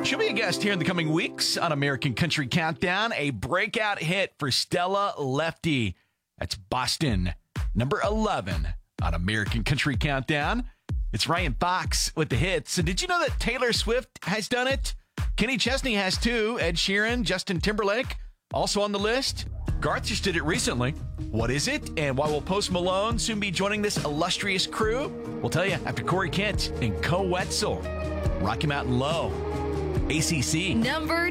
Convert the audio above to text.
She'll be a guest here in the coming weeks on American Country Countdown. A breakout hit for Stella Lefty. That's Boston, number 11 on American Country Countdown. It's Ryan Fox with the hits. And did you know that Taylor Swift has done it? Kenny Chesney has too. Ed Sheeran, Justin Timberlake, also on the list. Garth just did it recently. What is it? And why will Post Malone soon be joining this illustrious crew? We'll tell you after Corey Kent and Co Wetzel. Rocky Mountain Low. ACC. Number